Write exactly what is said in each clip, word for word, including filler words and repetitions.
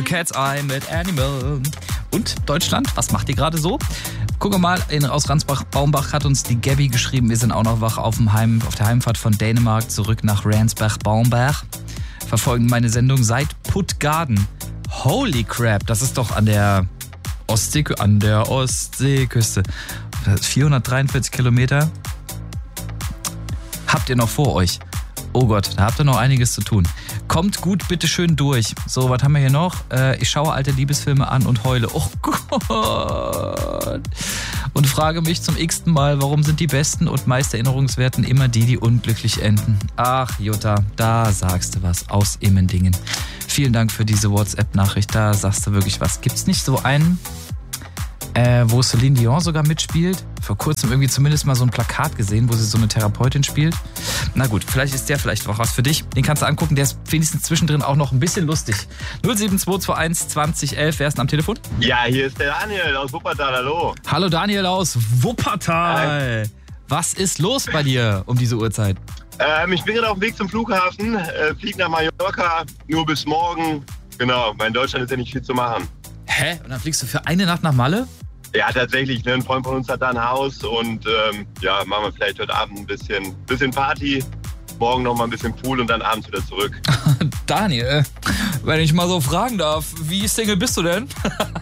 Cat's Eye mit Animal. Und Deutschland, was macht ihr gerade so? Gucken wir mal, in, aus Ransbach-Baumbach hat uns die Gabby geschrieben, wir sind auch noch wach auf, dem Heim, auf der Heimfahrt von Dänemark zurück nach Ransbach-Baumbach. Verfolgen meine Sendung seit Puttgarden. Holy crap, das ist doch an der Ostsee, an der Ostseeküste. vierhundertdreiundvierzig Kilometer. Habt ihr noch vor euch? Oh Gott, da habt ihr noch einiges zu tun. Kommt gut bitte schön durch. So, was haben wir hier noch? Äh, ich schaue alte Liebesfilme an und heule. Oh Gott. Und frage mich zum x-ten Mal, warum sind die besten und meist erinnerungswerten immer die, die unglücklich enden? Ach, Jutta, da sagst du was aus Immendingen. Vielen Dank für diese WhatsApp-Nachricht. Da sagst du wirklich was. Gibt's nicht so einen, äh, wo Celine Dion sogar mitspielt? Vor kurzem irgendwie zumindest mal so ein Plakat gesehen, wo sie so eine Therapeutin spielt. Na gut, vielleicht ist der vielleicht auch was für dich. Den kannst du angucken, der ist wenigstens zwischendrin auch noch ein bisschen lustig. null sieben zwei zwei eins zwanzig elf, wer ist denn am Telefon? Ja, hier ist der Daniel aus Wuppertal, hallo. Hallo Daniel aus Wuppertal. Hi. Was ist los bei dir um diese Uhrzeit? Ähm, ich bin gerade auf dem Weg zum Flughafen, äh, fliege nach Mallorca, nur bis morgen. Genau, weil in Deutschland ist ja nicht viel zu machen. Hä? Und dann fliegst du für eine Nacht nach Malle? Ja, tatsächlich. Ne? Ein Freund von uns hat da ein Haus und ähm, ja, machen wir vielleicht heute Abend ein bisschen, bisschen Party, morgen noch mal ein bisschen Pool und dann abends wieder zurück. Daniel, wenn ich mal so fragen darf, wie Single bist du denn?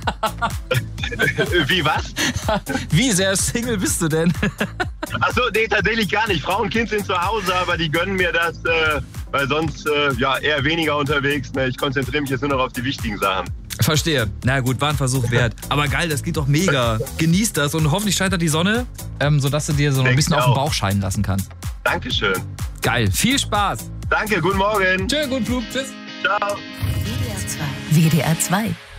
Wie was? Wie sehr Single bist du denn? Achso, nee, tatsächlich gar nicht. Frau und Kind sind zu Hause, aber die gönnen mir das, äh, weil sonst äh, ja eher weniger unterwegs. Ne? Ich konzentriere mich jetzt nur noch auf die wichtigen Sachen. Verstehe. Na gut, war ein Versuch wert. Aber geil, das geht doch mega. Genieß das und hoffentlich scheint da die Sonne, ähm, sodass du dir so ein bisschen auf den Bauch scheinen lassen kannst. Dankeschön. Geil, viel Spaß. Danke, guten Morgen. Tschö, guten Flug, tschüss. Ciao. W D R zwei.